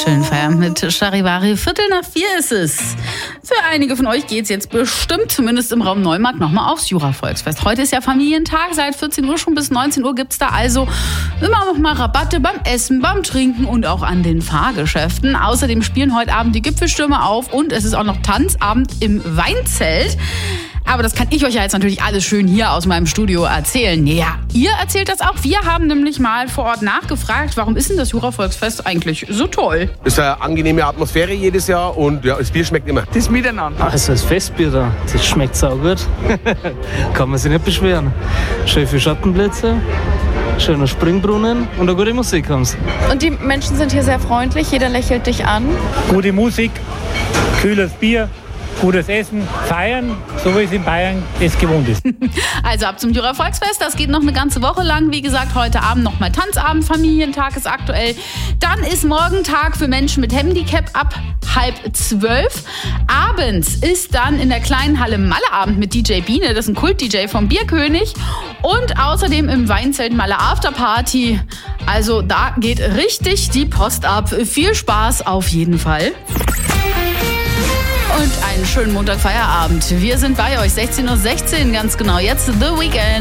schönen Feierabend mit Charivari. 3:45 ist es. Für einige von euch geht's jetzt bestimmt, zumindest im Raum Neumarkt, nochmal aufs Jura-Volksfest. Heute ist ja Familientag, seit 14 Uhr schon bis 19 Uhr gibt's da also immer noch mal Rabatte beim Essen, beim Trinken und auch an den Fahrgeschäften. Außerdem spielen heute Abend die Gipfelstürme auf und es ist auch noch Tanzabend im Weinzelt. Aber das kann ich euch ja jetzt natürlich alles schön hier aus meinem Studio erzählen. Ja, ihr erzählt das auch. Wir haben nämlich mal vor Ort nachgefragt, warum ist denn das Jura-Volksfest eigentlich so toll? Es ist eine angenehme Atmosphäre jedes Jahr und ja, das Bier schmeckt immer. Das Miteinander. Also das Festbier da, das schmeckt saugut. Kann man sich nicht beschweren. Schön viele Schattenplätze, schöner Springbrunnen und eine gute Musik haben sie. Und die Menschen sind hier sehr freundlich, jeder lächelt dich an. Gute Musik, kühles Bier, gutes Essen, feiern, so wie es in Bayern es gewohnt ist. Also ab zum Jura-Volksfest, das geht noch eine ganze Woche lang. Wie gesagt, heute Abend nochmal Tanzabend, Familientag ist aktuell. Dann ist morgen Tag für Menschen mit Handicap ab 11:30. Abends ist dann in der kleinen Halle Malleabend mit DJ Biene, das ist ein Kult-DJ vom Bierkönig. Und außerdem im Weinzelt Malle Afterparty. Also da geht richtig die Post ab. Viel Spaß auf jeden Fall. Und einen schönen Montagfeierabend. Wir sind bei euch, 16:16 Uhr ganz genau. Jetzt The Weekend.